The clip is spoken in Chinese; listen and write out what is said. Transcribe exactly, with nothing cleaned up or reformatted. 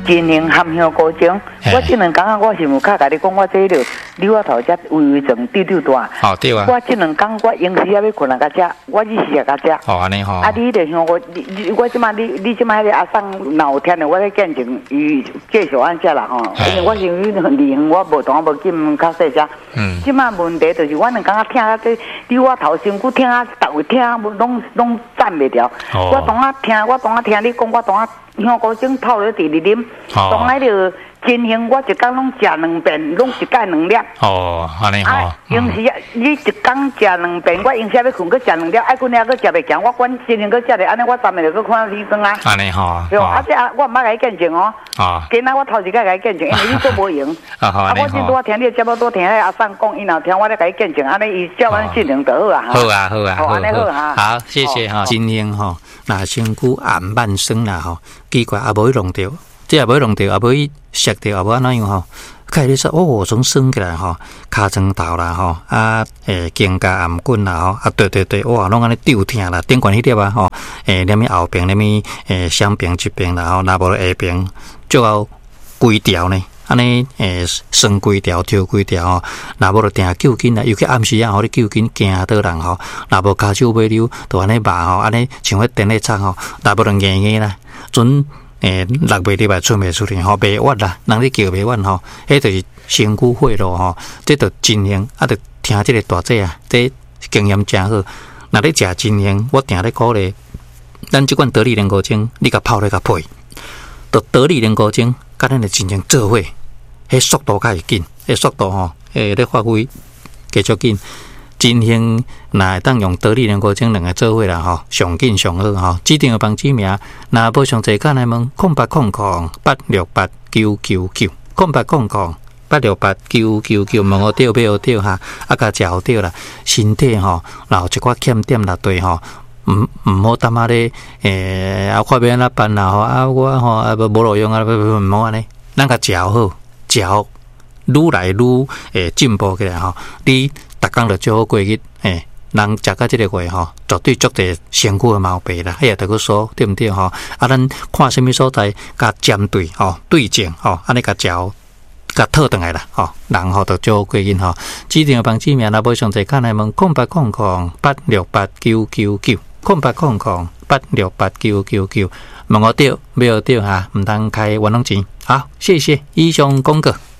金营含香高精，我这两天我是有较甲你讲，我这个你我头只微微症滴滴大。 好对啊。 我这两天我平时也要困啊，甲食，我日时也甲食。 好安尼吼。 啊，你著像我，你我即马你你即马迄个阿桑若有天的，我咧见证伊继续安食啦吼。因为我是因为离远，我无同无紧较细只。嗯。即马问题就是我两天听啊，这你我头身躯听啊，逐位听拢拢站袂牢。哦。我当啊听，我当啊听你讲，我当啊。香菇精泡了直直啉，当来就真行。我一天拢食两遍，拢一盖两粒。 哦，安尼吼。 平时你一天食两遍，我平时要困，佮食两粒，爱困了佮食袂强。我管真行佮食咧，安尼我昨暝就佮看医生啊。 安尼吼。 对，啊这啊，我毋捌甲伊见证哦。哦。今仔我头一摆甲伊见证，因为你做无用。啊好。啊，我今拄听你节目拄听迄阿桑讲，伊若听我咧甲伊见证，安尼伊叫阮信任就好啊。 好啊，好啊，好安尼好啊。 好，谢谢哈。今天吼，那身躯暗慢酸啦吼。奇怪，也无去弄着，即也无去弄着，也无去摔着，也无安怎样吼。开始说哦，从升起来吼，骹床头啦吼，啊诶，肩胛暗棍啦吼，啊对对对，哇，拢安尼丢疼啦，顶悬迄粒啊吼，诶，连咪后边，连咪诶双边一边啦吼，若无下边，最后规条呢，安尼诶，酸规条，跳规条吼，若无就定救紧啦，尤其暗时啊，吼你救紧惊倒人吼，若无骹手尾溜，就安尼麻吼，安尼像迄电咧插吼，若无就硬硬啦。准诶，六袂入来，出袂出去吼，袂屈啦，人咧叫袂屈吼，迄就是身躯血路吼，这就真行，啊，就听这个大姐啊，这经验真好。若咧食真行，我定咧鼓励，咱即款得力莲菇精，你甲泡咧甲配，就得力莲菇精，甲咱的真行做伙，迄速度较会紧，迄速度吼，诶，咧发挥继续紧。真行，若会当用得力莲菇精两个做伙啦吼，上紧上好吼。指定的帮指名，若无上侪，干来问空八空空八六八九九九，空八空空八六八九九九，问我对不好对哈，啊，甲食好对啦。身体吼，然后一寡欠点啦对吼，毋毋好他妈咧诶，啊，看要安怎办啦吼，啊，我吼啊无路用啊，毋好安尼，咱甲食好，食好，愈来愈诶进步起来吼，你。逐工就做好过日，诶，人食到即个月吼，绝对足者身躯诶毛病啦，迄个得去说对毋对吼？啊，咱看什么所在，甲针对吼，对症吼，安尼甲食，甲套转来啦，吼，人吼就做好过日吼。指定帮指名，若无上侪看来问空八空空八六八九九九，空八空空八六八九九九，问我对，没有对哈，毋通开冤枉钱。好，谢谢以上讲过。